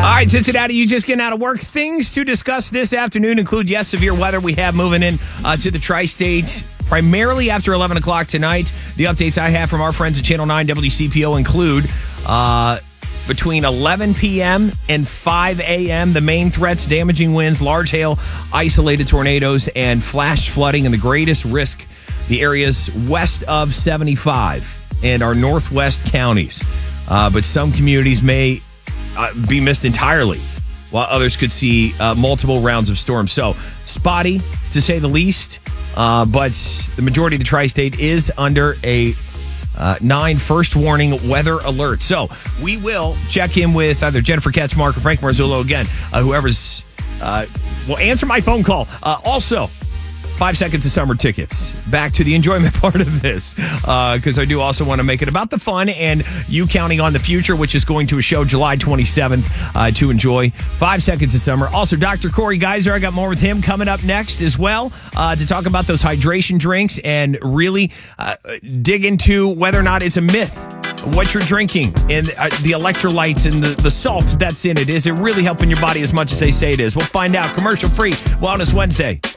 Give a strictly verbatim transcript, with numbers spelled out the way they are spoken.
right, Cincinnati, you just getting out of work. Things to discuss this afternoon include, yes, severe weather we have moving in uh, to the tri-state primarily after eleven o'clock tonight. The updates I have from our friends at Channel nine W C P O include uh, between eleven p.m. and five a.m., the main threats, damaging winds, large hail, isolated tornadoes, and flash flooding, and the greatest risk, the areas west of seventy-five and our northwest counties. Uh, but some communities may uh, be missed entirely, while others could see uh, multiple rounds of storms. So, spotty, to say the least, uh, but the majority of the tri-state is under a uh, nine first warning weather alert. So, we will check in with either Jennifer Kaczmark or Frank Marzullo again, uh, whoever's uh, will answer my phone call. Uh, also, Five seconds of summer tickets. Back to the enjoyment part of this, because uh, I do also want to make it about the fun and you counting on the future, which is going to a show July twenty-seventh uh, to enjoy. Five seconds of summer. Also, Doctor Corey Geiser, I got more with him coming up next as well uh, to talk about those hydration drinks and really uh, dig into whether or not it's a myth what you're drinking and uh, the electrolytes and the, the salt that's in it. Is it really helping your body as much as they say it is? We'll find out. Commercial free Wellness Wednesday.